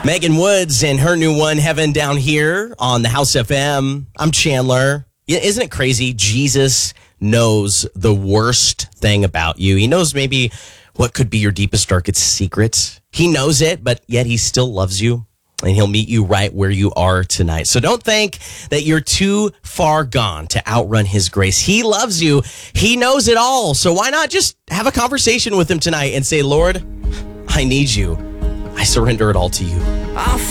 Megan Woods and her new one, Heaven Down Here on the House FM. I'm Chandler. Isn't it crazy? Jesus knows the worst thing about you. He knows maybe what could be your deepest, darkest secrets. He knows it, but yet he still loves you. And he'll meet you right where you are tonight. So don't think that you're too far gone to outrun his grace. He loves you. He knows it all. So why not just have a conversation with him tonight and say, Lord, I need you. I surrender it all to you.